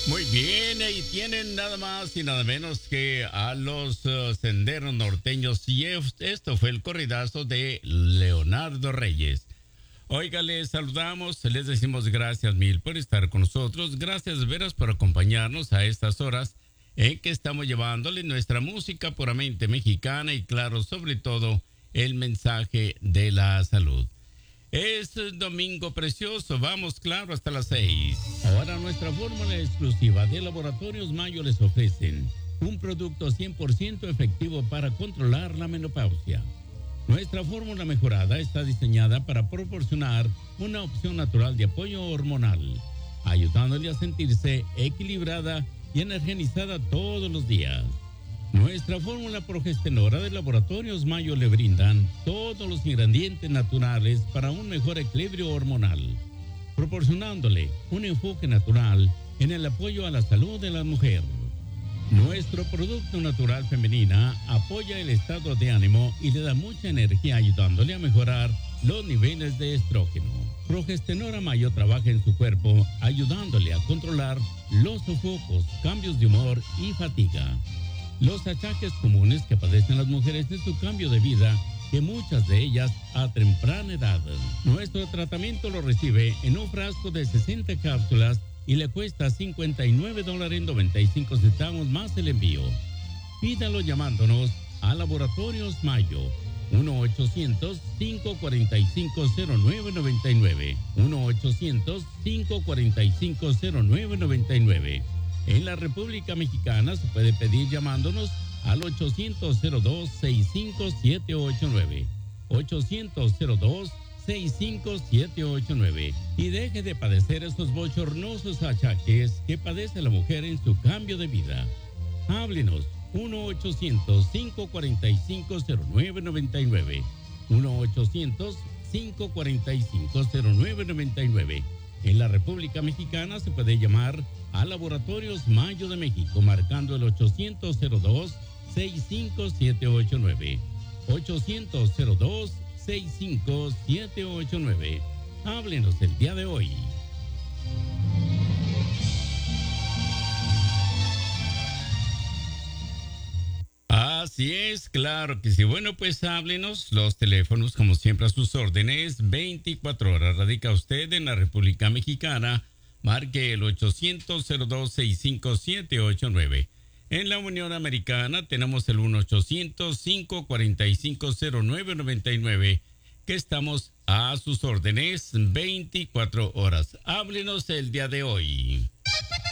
Muy bien, ahí tienen nada más y nada menos que a los senderos norteños y esto fue el corridazo de Leonardo Reyes. Oiga, les saludamos, les decimos gracias mil por estar con nosotros, gracias veras por acompañarnos a estas horas en que estamos llevándole nuestra música puramente mexicana y claro, sobre todo, el mensaje de la salud. Es domingo precioso, vamos claro hasta las 6. Ahora nuestra fórmula exclusiva de Laboratorios Mayo les ofrecen un producto 100% efectivo para controlar la menopausia. Nuestra fórmula mejorada está diseñada para proporcionar una opción natural de apoyo hormonal, ayudándole a sentirse equilibrada y energizada todos los días. Nuestra fórmula progesterona de Laboratorios Mayo le brindan todos los ingredientes naturales para un mejor equilibrio hormonal, proporcionándole un enfoque natural en el apoyo a la salud de la mujer. Nuestro producto natural femenina apoya el estado de ánimo y le da mucha energía ayudándole a mejorar los niveles de estrógeno. Progesterona Mayo trabaja en su cuerpo ayudándole a controlar los sofocos, cambios de humor y fatiga. Los achaques comunes que padecen las mujeres en su cambio de vida, que muchas de ellas a temprana edad. Nuestro tratamiento lo recibe en un frasco de 60 cápsulas y le cuesta $59.95 más el envío. Pídalo llamándonos a Laboratorios Mayo. 1-800-545-0999. 1-800-545-0999. En la República Mexicana se puede pedir llamándonos al 800-02-65789. 800-02-65789. Y deje de padecer esos bochornosos achaques que padece la mujer en su cambio de vida. Háblenos 1-800-545-0999. 1-800-545-0999. En la República Mexicana se puede llamar a Laboratorios Mayo de México marcando el 800-02-65789. 800-02-65789. Háblenos el día de hoy. Así es, claro que sí. Bueno, pues háblenos. Los teléfonos, como siempre, a sus órdenes. 24 horas. Radica usted en la República Mexicana. Marque el 800-02-65789. En la Unión Americana tenemos el 1-800-545-0999. Que estamos a sus órdenes 24 horas. Háblenos el día de hoy.